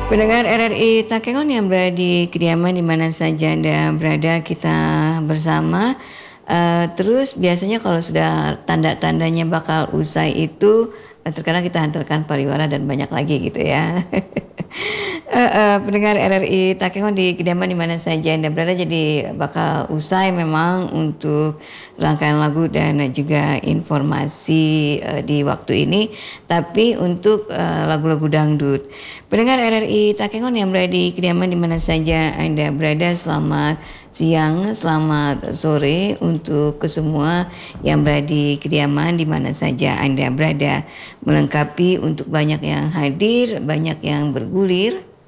Pendengar RRI Takengon yang berada di kediaman di mana saja Anda berada, kita bersama. Terus biasanya kalau sudah tanda-tandanya bakal usai itu, terkadang kita hantarkan pariwara dan banyak lagi gitu ya. Pendengar RRI Takengon di kediaman di mana saja Anda berada, jadi bakal usai memang untuk rangkaian lagu dan juga informasi di waktu ini, tapi untuk lagu-lagu dangdut. Pendengar RRI Takengon yang berada di kediaman di mana saja Anda berada, selamat siang, selamat sore untuk kesemua yang berada di kediaman di mana saja Anda berada. Melengkapi untuk banyak yang hadir, banyak yang bergulir.